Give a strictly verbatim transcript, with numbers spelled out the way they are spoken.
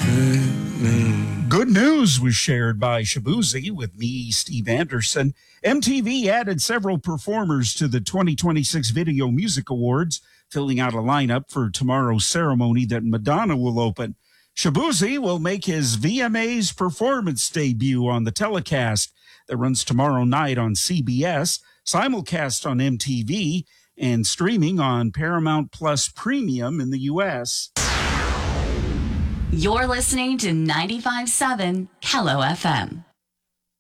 Good news was shared by Shabuzi with me, Steve Anderson. M T V added several performers to the twenty twenty-six Video Music Awards, filling out a lineup for tomorrow's ceremony that Madonna will open. Shabuzi will make his V M As performance debut on the telecast that runs tomorrow night on C B S, simulcast on M T V, and streaming on Paramount Plus Premium in the U S. You're listening to ninety-five point seven Hello F M.